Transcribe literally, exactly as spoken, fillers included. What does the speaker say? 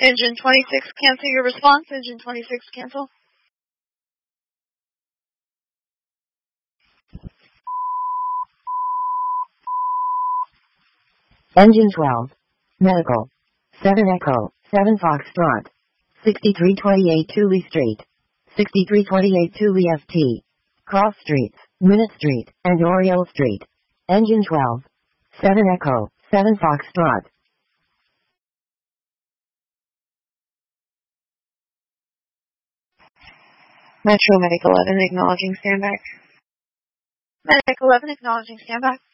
Engine twenty-six, cancel your response. Engine twenty-six, cancel. Engine twelve. Medical. seven Echo, seven Foxtrot. sixty-three twenty-eight Tooley Street. sixty-three twenty-eight Tooley F T. Cross Streets, Minute Street, and Oriole Street. Engine twelve. seven Echo, seven Foxtrot. Metro Medic eleven, acknowledging standby. Medic eleven, acknowledging standby.